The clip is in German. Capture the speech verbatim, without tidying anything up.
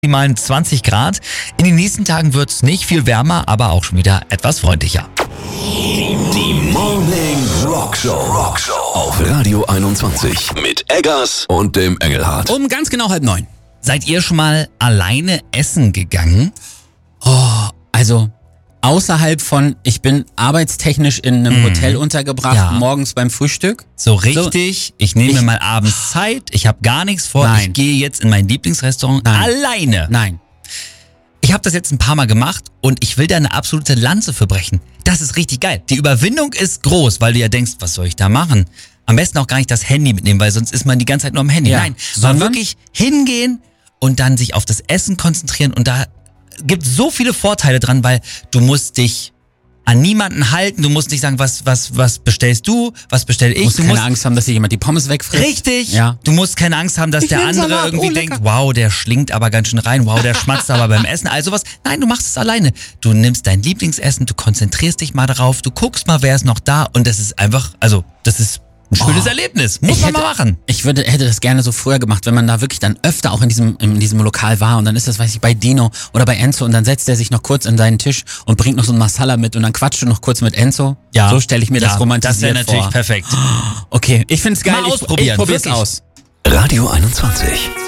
Mal zwanzig Grad. In den nächsten Tagen wird es nicht viel wärmer, aber auch schon wieder etwas freundlicher. Die Morning Rockshow. Rockshow auf Radio einundzwanzig mit Eggers und dem Engelhardt. Um ganz genau halb neun. Seid ihr schon mal alleine essen gegangen? Oh, also außerhalb von, ich bin arbeitstechnisch in einem Mhm. Hotel untergebracht, Ja. morgens beim Frühstück. So richtig, ich nehme mir mal abends Zeit, ich habe gar nichts vor, Nein. ich gehe jetzt in mein Lieblingsrestaurant Nein. alleine. Nein. Ich habe das jetzt ein paar Mal gemacht und ich will da eine absolute Lanze für brechen. Das ist richtig geil. Die Überwindung ist groß, weil du ja denkst, was soll ich da machen? Am besten auch gar nicht das Handy mitnehmen, weil sonst ist man die ganze Zeit nur am Handy. Ja. Nein, Sondern sondern wirklich hingehen und dann sich auf das Essen konzentrieren. Und da gibt so viele Vorteile dran, weil du musst dich an niemanden halten. Du musst nicht sagen, was was was bestellst du, was bestelle ich. Du musst du keine musst Angst haben, dass dir jemand die Pommes wegfrisst. Richtig. Ja. Du musst keine Angst haben, dass Ich der will einen andere Salat. irgendwie Oh, denkt, lecker. wow, der schlingt aber ganz schön rein, wow, der schmatzt aber beim Essen, all sowas. Nein, du machst es alleine. Du nimmst dein Lieblingsessen, du konzentrierst dich mal darauf, du guckst mal, wer ist noch da und das ist einfach, also das ist ein schönes Oh. Erlebnis. Muss Ich man hätte, mal machen. Ich würde, hätte das gerne so früher gemacht, wenn man da wirklich dann öfter auch in diesem, in diesem Lokal war und dann ist das, weiß ich, bei Dino oder bei Enzo und dann setzt er sich noch kurz an seinen Tisch und bringt noch so ein Masala mit und dann quatscht du noch kurz mit Enzo. Ja. So stelle ich mir das Ja, romantisiert das wäre natürlich vor. perfekt. Okay, ich find's geil. Mal Ich- ausprobieren, Ich probier's wirklich. aus. Radio einundzwanzig.